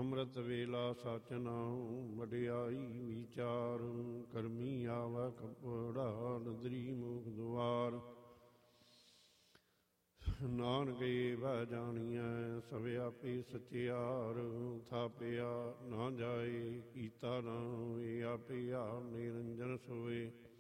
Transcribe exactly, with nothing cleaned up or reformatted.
ਅੰਮ੍ਰਿਤ ਵੇਲਾ ਸਚ ਨਾਉ ਵਡਿਆਈ ਵਿਚਾਰ। ਕਰਮੀ ਆਵੈ ਕਪੜਾ ਨਦਰੀ ਮੁਖ ਦੁਆਰ। ਨਾਨਕ ਏਵੈ ਜਾਣੀਐ ਸਭ ਆਪੇ ਸਚਿਆਰ। ਥਾਪਿਆ ਨਾ ਜਾਏ ਕੀਤਾ ਨਾਮ ਏ ਆਪੇ ਆਪ ਨਿਰੰਜਨ ਸੋਏ।